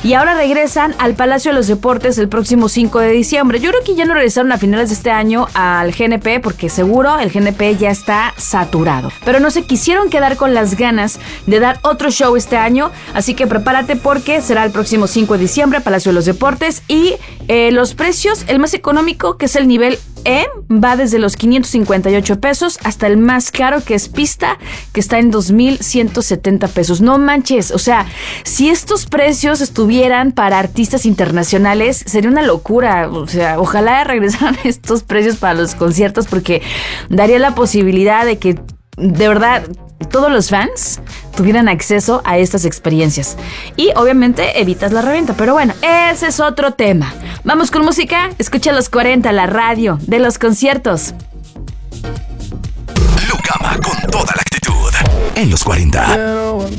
y ahora regresan al Palacio de los Deportes el próximo 5 de diciembre. Yo creo que ya no regresaron a finales de este año al GNP porque seguro el GNP ya está saturado. Pero no se quisieron quedar con las ganas de dar otro show este año, así que prepárate porque será el próximo 5 de diciembre, Palacio de los Deportes, y los precios, el más económico, que es el nivel E, va desde los 558 pesos hasta el más caro, que es pista, que está en 2,170 pesos. No manches, o sea, si estos precios estuvieran para artistas internacionales, sería una locura. O sea, ojalá regresaran estos precios para los conciertos porque daría la posibilidad de que, de verdad, todos los fans tuvieran acceso a estas experiencias. Y obviamente evitas la reventa. Pero bueno, ese es otro tema. Vamos con música. Escucha los 40, la radio de los conciertos. Lucama con toda la actitud en los 40.